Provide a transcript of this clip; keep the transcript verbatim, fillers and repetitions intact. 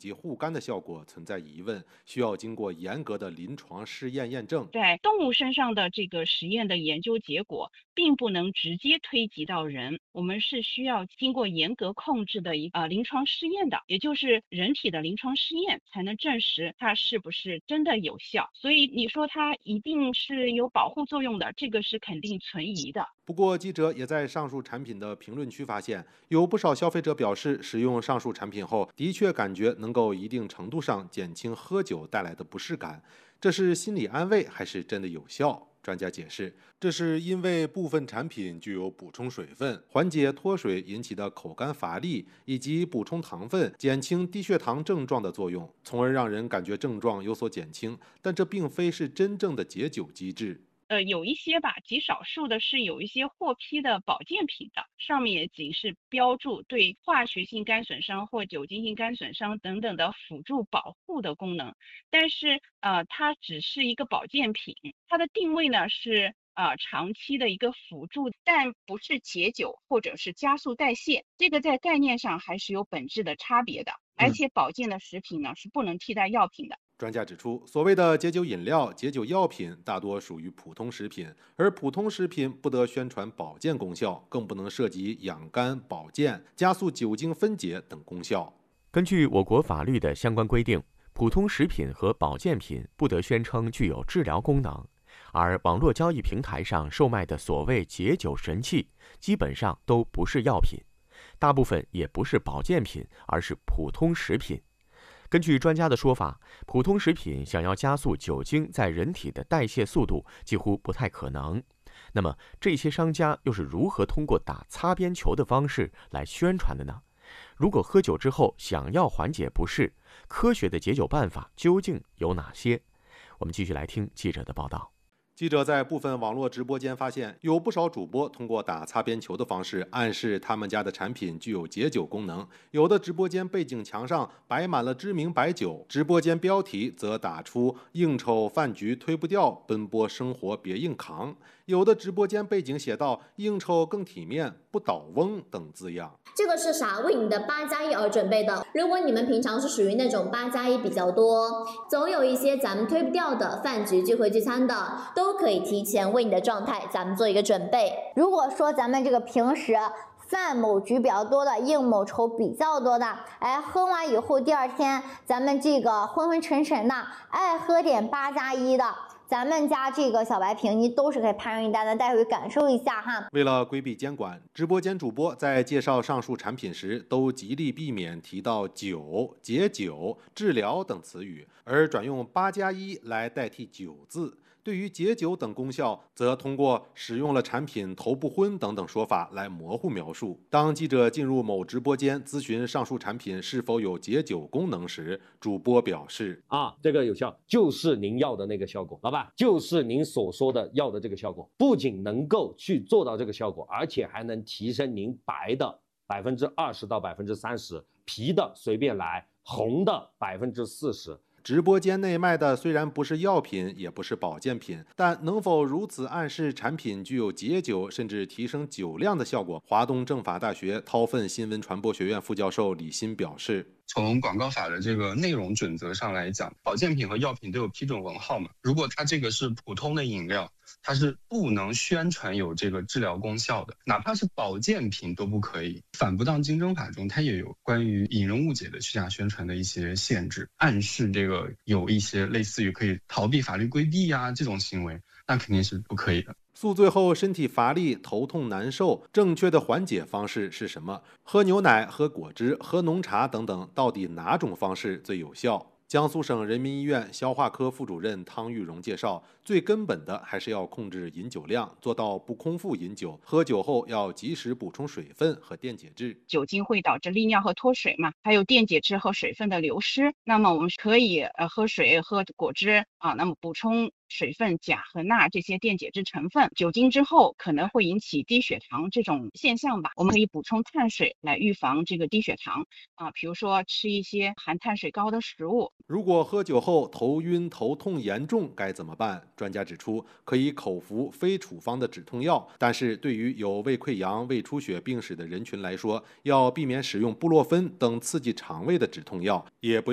及护肝的效果存在疑问，需要经过严格的临床试验验证。 在动物身上的这个实验的研究结果，并不能直接推及到人，我们是需要经过严格控制的一呃临床试验的，也就是人体的临床试验才能证实它是不是真的有效。所以你说它一定是有保护作用的，这个是肯定存疑的。 不过，记者也在上述产品的评论区发现，有不少消费者表示，使用上述产品后，的确感觉能够一定程度上减轻喝酒带来的不适感。这是心理安慰，还是真的有效？专家解释，这是因为部分产品具有补充水分、缓解脱水引起的口干乏力，以及补充糖分、减轻低血糖症状的作用，从而让人感觉症状有所减轻。但这并非是真正的解酒机制。 呃，有一些吧，极少数的是有一些获批的保健品的，上面也仅是标注对化学性肝损伤或酒精性肝损伤等等的辅助保护的功能，但是呃，它只是一个保健品，它的定位呢是呃长期的一个辅助，但不是解酒或者是加速代谢，这个在概念上还是有本质的差别的。而且保健的食品呢是不能替代药品的。 专家指出，所谓的解酒饮料、解酒药品大多属于普通食品，而普通食品不得宣传保健功效，更不能涉及养肝、保健、加速酒精分解等功效。 根据我国法律的相关规定，普通食品和保健品不得宣称具有治疗功能，而网络交易平台上售卖的所谓解酒神器，基本上都不是药品，大部分也不是保健品，而是普通食品。根据专家的说法，普通食品想要加速酒精在人体的代谢速度，几乎不太可能。那么，这些商家又是如何通过打擦边球的方式来宣传的呢？如果喝酒之后想要缓解不适，科学的解酒办法究竟有哪些？我们继续来听记者的报道。 记者在部分网络直播间发现，有不少主播通过打擦边球的方式暗示他们家的产品具有解酒功能。有的直播间背景墙上摆满了知名白酒，直播间标题则打出“应酬饭局推不掉，奔波生活别硬扛”。有的直播间背景写道“应酬更体面，不倒翁”等字样。 这个是啥？为你的八加一而准备的。如果你们平常是属于那种八加一比较多，总有一些咱们推不掉的饭局、聚会、聚餐的，都可以提前为你的状态咱们做一个准备。如果说咱们这个平时饭某局比较多的，应某酬比较多的，哎，喝完以后第二天咱们这个昏昏沉沉的，爱喝点八加一的。咱们家这个小白瓶，你都是可以拍上一单的，待会感受一下哈。 为了规避监管，直播间主播在介绍上述产品时，都极力避免提到酒、解酒、治疗等词语，而转用八加一来代替酒字。对于解酒等功效，则通过使用了产品头不昏等等说法来模糊描述。当记者进入某直播间咨询上述产品是否有解酒功能时，主播表示： 啊，这个有效，就是您要的那个效果，老板，就是您所说的要的这个效果，不仅能够去做到这个效果，而且还能提升您白的百分之二十到百分之三十，皮的随便来，红的百分之四十。 直播间内卖的虽然不是药品，也不是保健品，但能否如此暗示产品具有解酒甚至提升酒量的效果？华东政法大学韬奋新闻传播学院副教授李欣表示， 从广告法的这个内容准则上来讲，保健品和药品都有批准文号嘛。如果它这个是普通的饮料，它是不能宣传有这个治疗功效的，哪怕是保健品都不可以。反不当竞争法中，它也有关于引人误解的虚假宣传的一些限制，暗示这个有一些类似于可以逃避法律规避呀、啊、这种行为，那肯定是不可以的。 宿醉后身体乏力、头痛难受，正确的缓解方式是什么？喝牛奶、喝果汁、喝浓茶等等，到底哪种方式最有效？江苏省人民医院消化科副主任汤玉荣介绍，最根本的还是要控制饮酒量，做到不空腹饮酒。喝酒后要及时补充水分和电解质。 酒精会导致利尿和脱水嘛，还有电解质和水分的流失。那么我们可以呃喝水、喝果汁啊，那么补充水分、钾和钠这些电解质成分。酒精之后可能会引起低血糖这种现象吧，我们可以补充碳水来预防这个低血糖啊，比如说吃一些含碳水高的食物。 如果喝酒后头晕、头痛严重该怎么办？专家指出，可以口服非处方的止痛药，但是对于有胃溃疡、胃出血病史的人群来说，要避免使用布洛芬等刺激肠胃的止痛药，也不